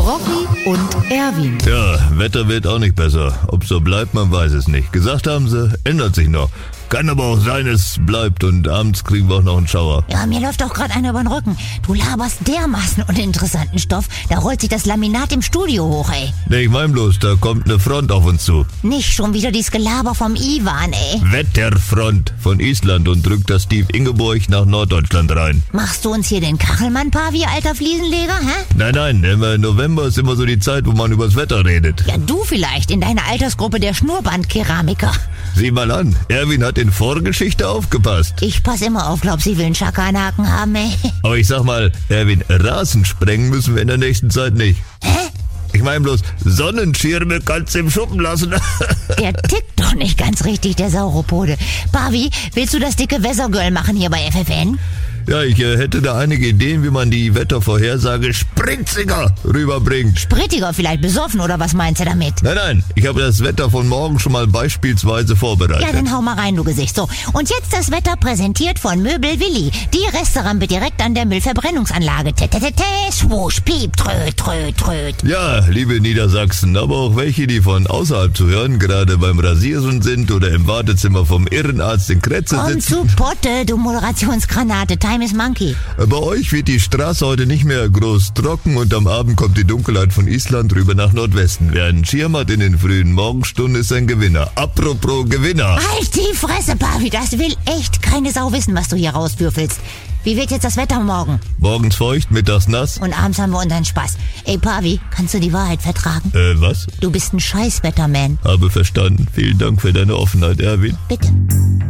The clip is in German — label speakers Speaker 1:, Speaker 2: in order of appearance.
Speaker 1: Rocky und Erwin.
Speaker 2: Ja, Wetter wird auch nicht besser. Ob so bleibt, man weiß es nicht. Gesagt haben sie, ändert sich noch. Kann aber auch sein, es bleibt und abends kriegen wir auch noch einen Schauer.
Speaker 3: Ja, mir läuft auch gerade einer über den Rücken. Du laberst dermaßen uninteressanten Stoff, da rollt sich das Laminat im Studio hoch, ey.
Speaker 2: Nee, ich mein bloß, da kommt eine Front auf uns zu.
Speaker 3: Nicht schon wieder dieses Gelaber vom Iwan, ey.
Speaker 2: Wetterfront von Island und drückt das Steve Ingeborg nach Norddeutschland rein.
Speaker 3: Machst du uns hier den Kachelmann, Pavi, alter Fliesenleger, hä?
Speaker 2: Nein, immer November ist immer so die Zeit, wo man übers Wetter redet.
Speaker 3: Ja, du vielleicht, in deiner Altersgruppe der Schnurrbandkeramiker.
Speaker 2: Sieh mal an, Erwin hat in Vorgeschichte aufgepasst.
Speaker 3: Ich pass immer auf, glaub, sie will einen Schakanhaken haben, ey.
Speaker 2: Aber ich sag mal, Erwin, Rasen sprengen müssen wir in der nächsten Zeit nicht.
Speaker 3: Hä?
Speaker 2: Ich mein bloß, Sonnenschirme kannst du im Schuppen lassen.
Speaker 3: Der tickt doch nicht ganz richtig, der Sauropode. Pavi, willst du das dicke Wesergirl machen hier bei FFN?
Speaker 2: Ja, ich hätte da einige Ideen, wie man die Wettervorhersage spritziger rüberbringt.
Speaker 3: Sprittiger, vielleicht besoffen, oder was meinst du damit?
Speaker 2: Nein, ich habe das Wetter von morgen schon mal beispielsweise vorbereitet.
Speaker 3: Ja, dann hau mal rein, du Gesicht. So, und jetzt das Wetter präsentiert von Möbel Willi. Die Resterampe direkt an der Müllverbrennungsanlage. Swoosh, piep, tröd, tröd, tröd.
Speaker 2: Ja, liebe Niedersachsen, aber auch welche, die von außerhalb zu hören, gerade beim Rasieren sind oder im Wartezimmer vom Irrenarzt in Kretze
Speaker 3: Komm
Speaker 2: sitzen.
Speaker 3: zu Potte, du Moderationsgranate. Time is Monkey.
Speaker 2: Bei euch wird die Straße heute nicht mehr groß trocken und am Abend kommt die Dunkelheit von Island rüber nach Nordwesten. Wer einen Schirm hat in den frühen Morgenstunden, ist ein Gewinner. Apropos Gewinner.
Speaker 3: Halt die Fresse, Pavi, das will echt keine Sau wissen, was du hier rauswürfelst. Wie wird jetzt das Wetter morgen?
Speaker 2: Morgens feucht, mittags nass.
Speaker 3: Und abends haben wir unseren Spaß. Ey, Pavi, kannst du die Wahrheit vertragen?
Speaker 2: Was?
Speaker 3: Du bist ein Scheißwetterman.
Speaker 2: Habe verstanden. Vielen Dank für deine Offenheit, Erwin.
Speaker 3: Bitte.